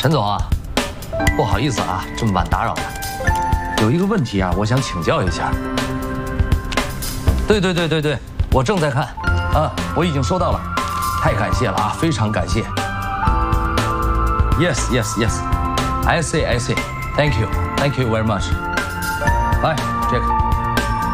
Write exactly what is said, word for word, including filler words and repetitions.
陈总啊，不好意思啊，这么晚打扰了。有一个问题啊，我想请教一下。对对对对对，我正在看，啊，我已经收到了，太感谢了啊，非常感谢。Yes yes yes, I see I see, thank you thank you very much. Bye, Jack.